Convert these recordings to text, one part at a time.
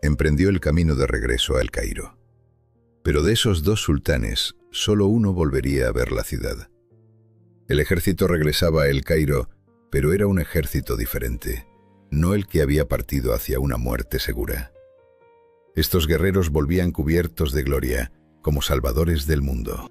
emprendió el camino de regreso a El Cairo. Pero de esos dos sultanes, solo uno volvería a ver la ciudad. El ejército regresaba a El Cairo, pero era un ejército diferente, no el que había partido hacia una muerte segura. Estos guerreros volvían cubiertos de gloria, como salvadores del mundo.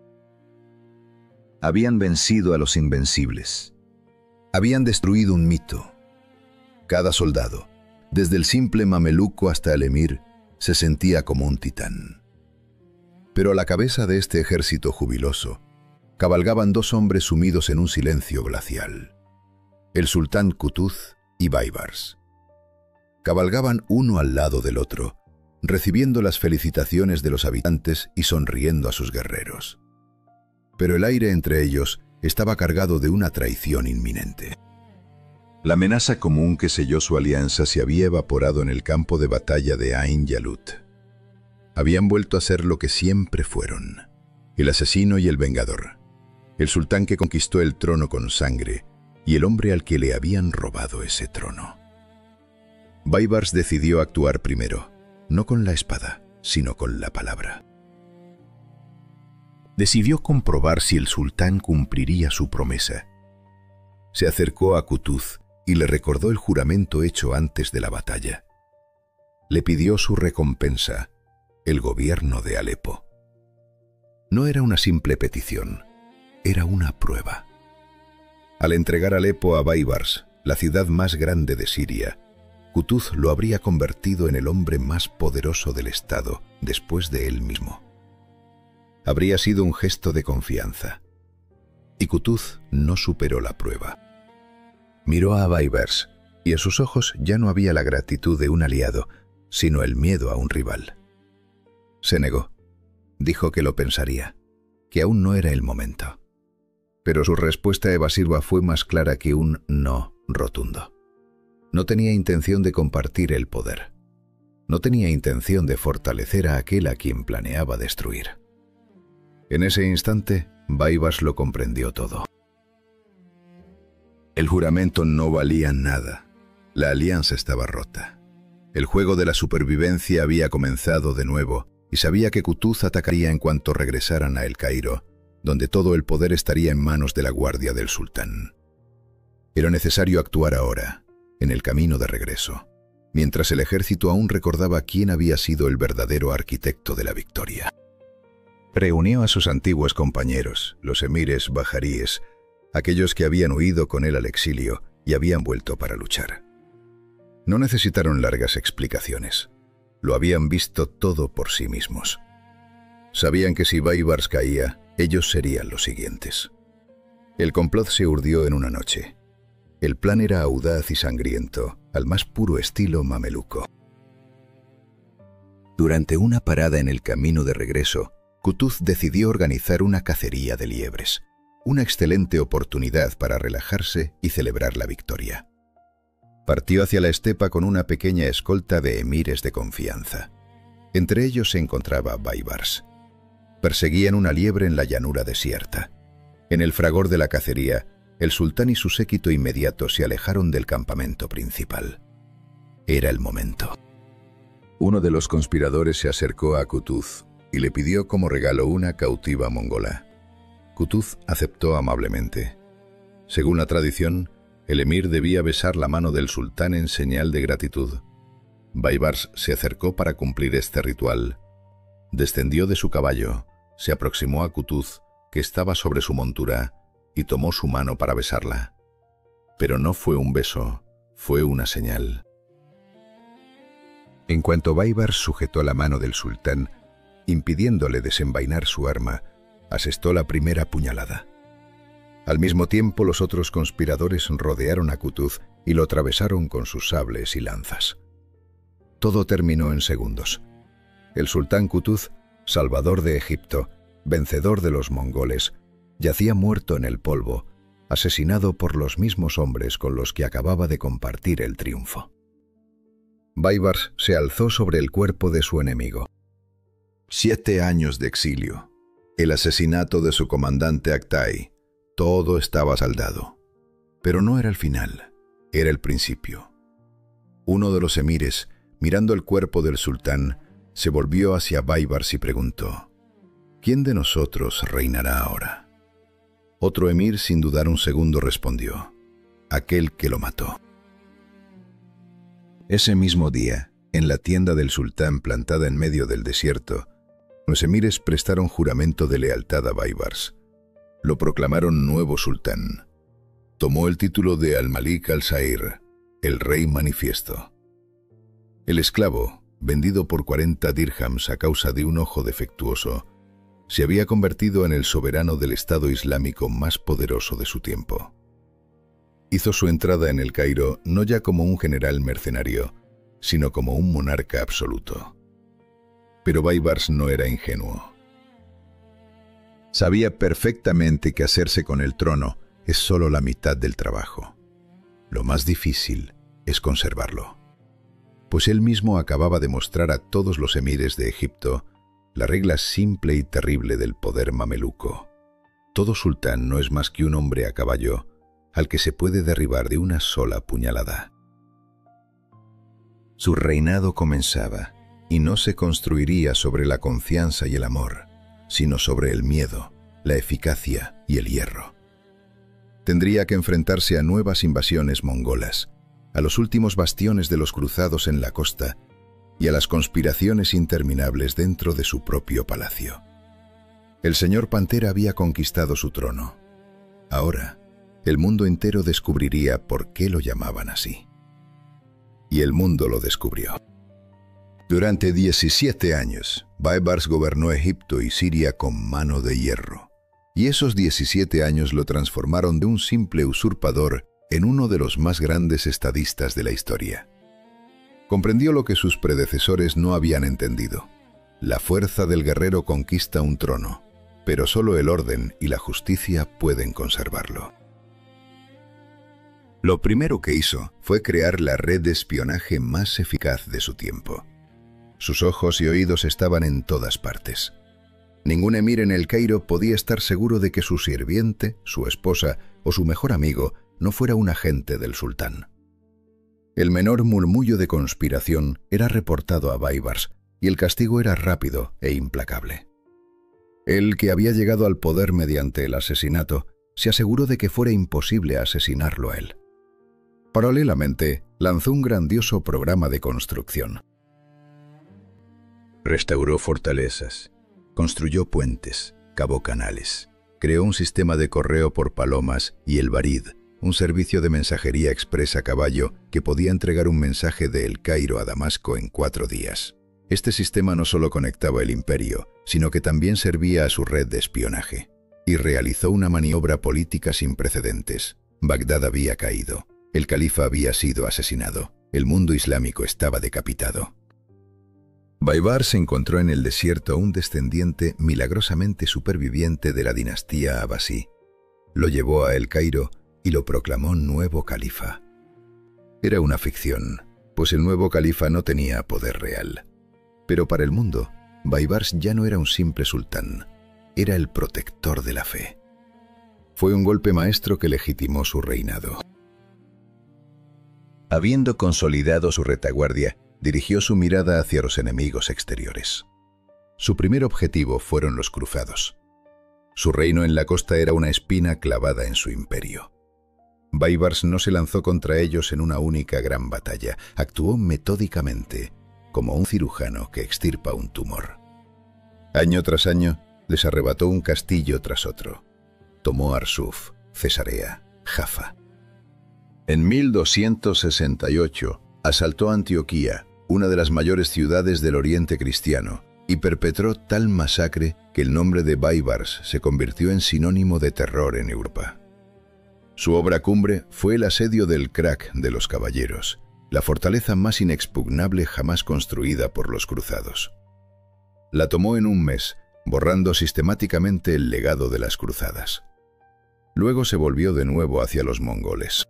Habían vencido a los invencibles. Habían destruido un mito. Cada soldado, desde el simple mameluco hasta el emir, se sentía como un titán. Pero a la cabeza de este ejército jubiloso, cabalgaban dos hombres sumidos en un silencio glacial: el sultán Qutuz y Baibars. Cabalgaban uno al lado del otro, recibiendo las felicitaciones de los habitantes y sonriendo a sus guerreros. Pero el aire entre ellos estaba cargado de una traición inminente. La amenaza común que selló su alianza se había evaporado en el campo de batalla de Ain Jalut. Habían vuelto a ser lo que siempre fueron: el asesino y el vengador, el sultán que conquistó el trono con sangre y el hombre al que le habían robado ese trono. Baibars decidió actuar primero, no con la espada, sino con la palabra. Decidió comprobar si el sultán cumpliría su promesa. Se acercó a Qutuz y le recordó el juramento hecho antes de la batalla. Le pidió su recompensa, el gobierno de Alepo. No era una simple petición, era una prueba. Al entregar Alepo a Baibars, la ciudad más grande de Siria, Qutuz lo habría convertido en el hombre más poderoso del Estado después de él mismo. Habría sido un gesto de confianza. Y Qutuz no superó la prueba. Miró a Baibars y en sus ojos ya no había la gratitud de un aliado, sino el miedo a un rival. Se negó. Dijo que lo pensaría, que aún no era el momento. Pero su respuesta evasiva fue más clara que un no rotundo. No tenía intención de compartir el poder. No tenía intención de fortalecer a aquel a quien planeaba destruir. En ese instante, Baibars lo comprendió todo. El juramento no valía nada. La alianza estaba rota. El juego de la supervivencia había comenzado de nuevo y sabía que Qutuz atacaría en cuanto regresaran a El Cairo, donde todo el poder estaría en manos de la guardia del sultán. Era necesario actuar ahora, en el camino de regreso, mientras el ejército aún recordaba quién había sido el verdadero arquitecto de la victoria. Reunió a sus antiguos compañeros, los emires bajaríes, aquellos que habían huido con él al exilio y habían vuelto para luchar. No necesitaron largas explicaciones. Lo habían visto todo por sí mismos. Sabían que si Baibars caía, ellos serían los siguientes. El complot se urdió en una noche. El plan era audaz y sangriento, al más puro estilo mameluco. Durante una parada en el camino de regreso, Qutuz decidió organizar una cacería de liebres, una excelente oportunidad para relajarse y celebrar la victoria. Partió hacia la estepa con una pequeña escolta de emires de confianza. Entre ellos se encontraba Baibars. Perseguían una liebre en la llanura desierta. En el fragor de la cacería, el sultán y su séquito inmediato se alejaron del campamento principal. Era el momento. Uno de los conspiradores se acercó a Qutuz y le pidió como regalo una cautiva mongola. Qutuz aceptó amablemente. Según la tradición, el emir debía besar la mano del sultán en señal de gratitud. Baibars se acercó para cumplir este ritual. Descendió de su caballo, se aproximó a Qutuz, que estaba sobre su montura, y tomó su mano para besarla. Pero no fue un beso, fue una señal. En cuanto Baibars sujetó la mano del sultán, impidiéndole desenvainar su arma, asestó la primera puñalada. Al mismo tiempo, los otros conspiradores rodearon a Qutuz y lo atravesaron con sus sables y lanzas. Todo terminó en segundos. El sultán Qutuz, salvador de Egipto, vencedor de los mongoles, yacía muerto en el polvo, asesinado por los mismos hombres con los que acababa de compartir el triunfo. Baibars se alzó sobre el cuerpo de su enemigo. 7 años de exilio, el asesinato de su comandante Aktay, todo estaba saldado. Pero no era el final, era el principio. Uno de los emires, Mirando el cuerpo del sultán, se volvió hacia Baibars y preguntó: ¿quién de nosotros reinará ahora? Otro emir, sin dudar un segundo, respondió: aquel que lo mató. Ese mismo día, en la tienda del sultán plantada en medio del desierto, los emires prestaron juramento de lealtad a Baibars. Lo proclamaron nuevo sultán. Tomó el título de Al-Malik al-Sair, el rey manifiesto. El esclavo, vendido por 40 dirhams a causa de un ojo defectuoso, se había convertido en el soberano del Estado Islámico más poderoso de su tiempo. Hizo su entrada en el Cairo no ya como un general mercenario, sino como un monarca absoluto. Pero Baibars no era ingenuo. Sabía perfectamente que hacerse con el trono es solo la mitad del trabajo. Lo más difícil es conservarlo. Pues él mismo acababa de mostrar a todos los emires de Egipto la regla simple y terrible del poder mameluco. Todo sultán no es más que un hombre a caballo al que se puede derribar de una sola puñalada. Su reinado comenzaba, y no se construiría sobre la confianza y el amor, sino sobre el miedo, la eficacia y el hierro. Tendría que enfrentarse a nuevas invasiones mongolas, a los últimos bastiones de los cruzados en la costa y a las conspiraciones interminables dentro de su propio palacio. El señor Pantera había conquistado su trono. Ahora, el mundo entero descubriría por qué lo llamaban así. Y el mundo lo descubrió. Durante 17 años, Baibars gobernó Egipto y Siria con mano de hierro. Y esos 17 años lo transformaron de un simple usurpador en uno de los más grandes estadistas de la historia. Comprendió lo que sus predecesores no habían entendido. La fuerza del guerrero conquista un trono, pero solo el orden y la justicia pueden conservarlo. Lo primero que hizo fue crear la red de espionaje más eficaz de su tiempo. Sus ojos y oídos estaban en todas partes. Ningún emir en el Cairo podía estar seguro de que su sirviente, su esposa o su mejor amigo no fuera un agente del sultán. El menor murmullo de conspiración era reportado a Baibars y el castigo era rápido e implacable. Él, que había llegado al poder mediante el asesinato, se aseguró de que fuera imposible asesinarlo a él. Paralelamente, lanzó un grandioso programa de construcción. Restauró fortalezas, construyó puentes, cavó canales, creó un sistema de correo por palomas y el Barid, un servicio de mensajería expresa a caballo que podía entregar un mensaje de El Cairo a Damasco en 4 días. Este sistema no solo conectaba el imperio, sino que también servía a su red de espionaje. Y realizó una maniobra política sin precedentes. Bagdad había caído, el califa había sido asesinado, el mundo islámico estaba decapitado. Baibars encontró en el desierto a un descendiente milagrosamente superviviente de la dinastía abasí. Lo llevó a El Cairo y lo proclamó nuevo califa. Era una ficción, pues el nuevo califa no tenía poder real. Pero para el mundo, Baibars ya no era un simple sultán, era el protector de la fe. Fue un golpe maestro que legitimó su reinado. Habiendo consolidado su retaguardia, dirigió su mirada hacia los enemigos exteriores. Su primer objetivo fueron los cruzados. Su reino en la costa era una espina clavada en su imperio. Baibars no se lanzó contra ellos en una única gran batalla, actuó metódicamente, como un cirujano que extirpa un tumor. Año tras año, les arrebató un castillo tras otro. Tomó Arsuf, Cesarea, Jaffa. En 1268, asaltó Antioquía, una de las mayores ciudades del Oriente cristiano, y perpetró tal masacre que el nombre de Baibars se convirtió en sinónimo de terror en Europa. Su obra cumbre fue el asedio del Krak de los Caballeros, la fortaleza más inexpugnable jamás construida por los cruzados. La tomó en un mes, borrando sistemáticamente el legado de las cruzadas. Luego se volvió de nuevo hacia los mongoles.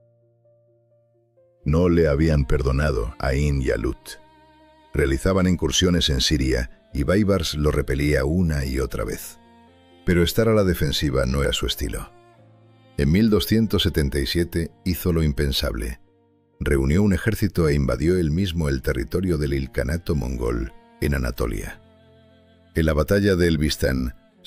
No le habían perdonado a Ain y a Lut. Realizaban incursiones en Siria y Baibars lo repelía una y otra vez. Pero estar a la defensiva no era su estilo. En 1277 hizo lo impensable. reunió un ejército e invadió él mismo el territorio del Ilkhanato mongol en Anatolia. En la batalla de Elbistán,